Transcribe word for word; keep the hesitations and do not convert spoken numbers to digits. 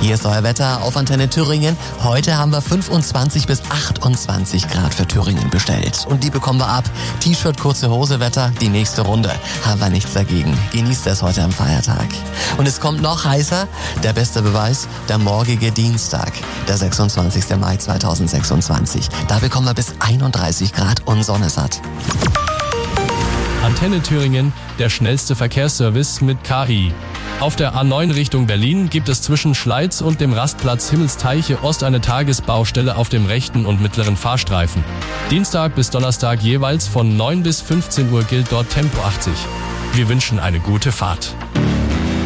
Hier ist euer Wetter auf Antenne Thüringen. Heute haben wir fünfundzwanzig bis achtundzwanzig Grad für Thüringen bestellt. Und die bekommen wir ab. T-Shirt, kurze Hose, Wetter, die nächste Runde. Haben wir nichts dagegen. Genießt es heute am Feiertag. Und es kommt noch heißer. Der beste Beweis, der morgige Dienstag, der sechsundzwanzigster Mai zweitausendsechsundzwanzig. Da bekommen wir bis einunddreißig Grad und Sonne satt. Antenne Thüringen, der schnellste Verkehrsservice mit K I. Auf der A neun Richtung Berlin gibt es zwischen Schleiz und dem Rastplatz Himmelsteiche Ost eine Tagesbaustelle auf dem rechten und mittleren Fahrstreifen. Dienstag bis Donnerstag jeweils von neun bis fünfzehn Uhr gilt dort Tempo achtzig. Wir wünschen eine gute Fahrt.